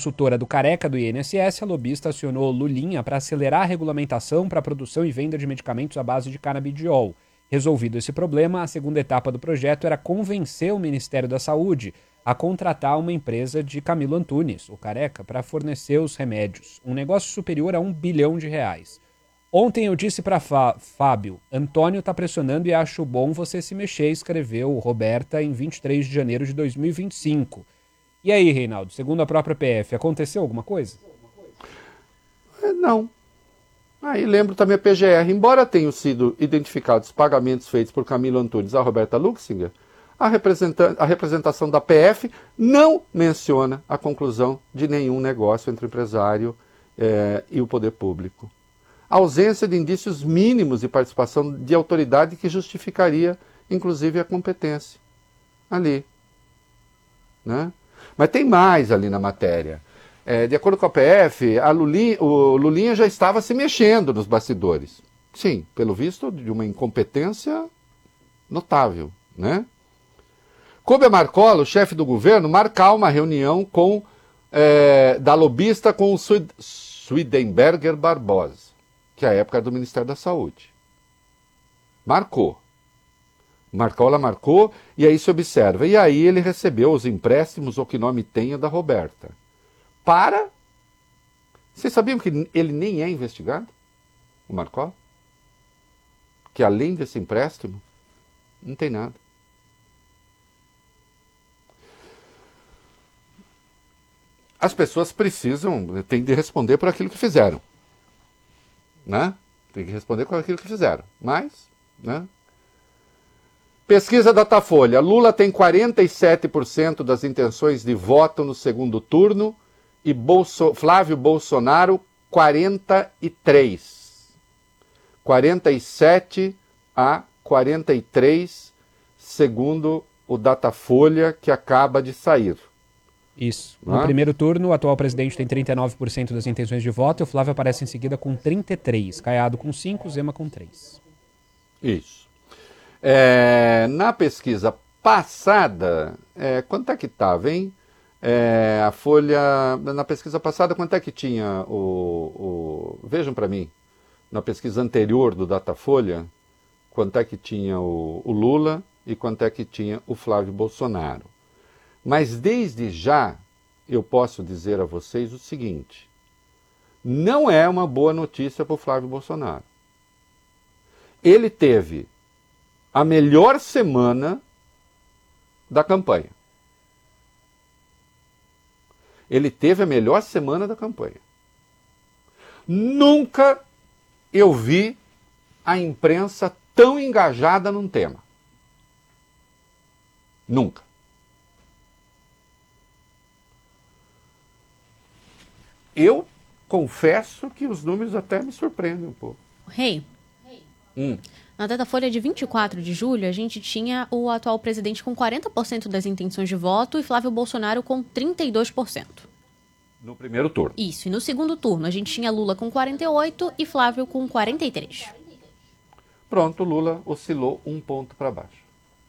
consultora do Careca do INSS, a lobista acionou Lulinha para acelerar a regulamentação para a produção e venda de medicamentos à base de canabidiol. Resolvido esse problema, a segunda etapa do projeto era convencer o Ministério da Saúde a contratar uma empresa de Camilo Antunes, o Careca, para fornecer os remédios. Um negócio superior a R$1 bilhão. Ontem eu disse para Fábio, Antônio está pressionando e acho bom você se mexer, escreveu Roberta em 23 de janeiro de 2025. E aí, Reinaldo, segundo a própria PF, aconteceu alguma coisa? Não. Aí lembro também a PGR, embora tenham sido identificados pagamentos feitos por Camilo Antunes a Roberta Luxinger, a representação da PF não menciona a conclusão de nenhum negócio entre o empresário e o poder público. A ausência de indícios mínimos de participação de autoridade que justificaria, inclusive, a competência ali. Né? Mas tem mais ali na matéria. De acordo com a PF, o Lulinha já estava se mexendo nos bastidores. Sim, pelo visto, de uma incompetência notável. Né? Coube a Marcola, o chefe do governo, marcar uma reunião da lobista com o Swedenberger Barbosa, que à época era do Ministério da Saúde. Marcou. Marcola marcou, e aí se observa. E aí ele recebeu os empréstimos, ou que nome tenha, da Roberta. Vocês sabiam que ele nem é investigado? O Marcola? Que além desse empréstimo, não tem nada. As pessoas têm de responder por aquilo que fizeram. Né? Tem que responder por aquilo que fizeram. Mas, né? Pesquisa Datafolha. Lula tem 47% das intenções de voto no segundo turno e Flávio Bolsonaro 43%. 47 a 43, segundo o Datafolha, que acaba de sair. Isso. No primeiro turno, o atual presidente tem 39% das intenções de voto e o Flávio aparece em seguida com 33%. Caiado com 5%, Zema com 3%. Isso. Na pesquisa passada, quanto é que estava, hein? A Folha, na pesquisa passada, quanto é que tinha vejam para mim, na pesquisa anterior do Datafolha, quanto é que tinha o Lula e quanto é que tinha o Flávio Bolsonaro. Mas desde já eu posso dizer a vocês o seguinte: não é uma boa notícia para o Flávio Bolsonaro. Ele teve a melhor semana da campanha. Ele teve a melhor semana da campanha. Nunca eu vi a imprensa tão engajada num tema. Nunca. Eu confesso que os números até me surpreendem um pouco. Rei, na Datafolha de 24 de julho, a gente tinha o atual presidente com 40% das intenções de voto e Flávio Bolsonaro com 32%. No primeiro turno. Isso, e no segundo turno a gente tinha Lula com 48% e Flávio com 43%. Pronto, Lula oscilou um ponto para baixo.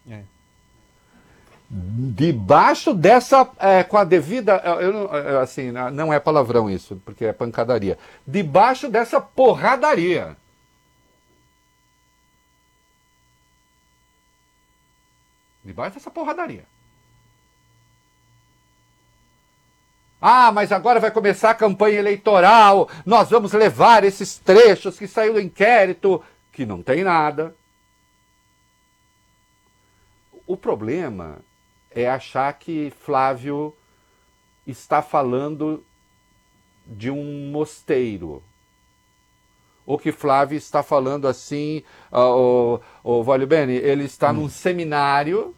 Debaixo dessa, com a devida, assim, não é palavrão isso, porque é pancadaria. Debaixo dessa porradaria. Debaixo dessa porradaria. Mas agora vai começar a campanha eleitoral, nós vamos levar esses trechos que saiu do inquérito, que não tem nada. O problema é achar que Flávio está falando de um mosteiro. Ou que Flávio está falando assim, o Valio Bene, ele está num seminário.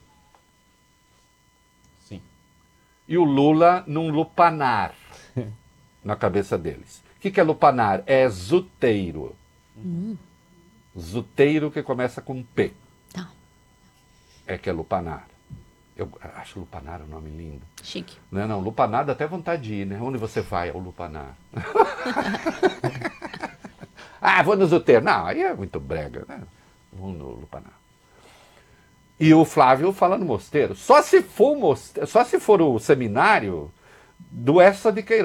Sim. E o Lula num lupanar na cabeça deles. O que é lupanar? É zuteiro. Zuteiro que começa com P. Tá. Que é lupanar. Eu acho lupanar um nome lindo. Chique. Não, lupanar dá até vontade de ir, né? Onde você vai ao lupanar? Vou no zuteiro. Não, aí é muito brega, né? Vou no lupanar. E o Flávio fala no mosteiro. Só se for o seminário do Essa de Queiroz.